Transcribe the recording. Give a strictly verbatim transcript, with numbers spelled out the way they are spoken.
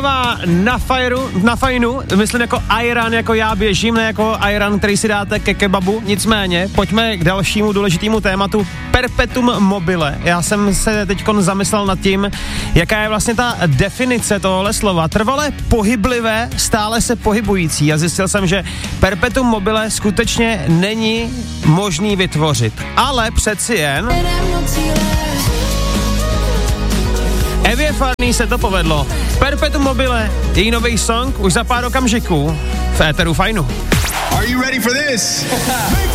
nastává na fajru, na fajnu, myslím jako Iran, jako já běžím, ne jako Iran, který si dáte ke kebabu, nicméně, pojďme k dalšímu důležitému tématu, perpetuum mobile. Já jsem se teďkon zamyslel nad tím, jaká je vlastně ta definice tohohle slova. Trvalé pohyblivé, stále se pohybující. A zjistil jsem, že perpetuum mobile skutečně není možný vytvořit. Ale přeci jen Evě Farný se to povedlo. Perpetuum mobile, její nový song už za pár okamžiků v éteru Fajnu. Are you ready for this?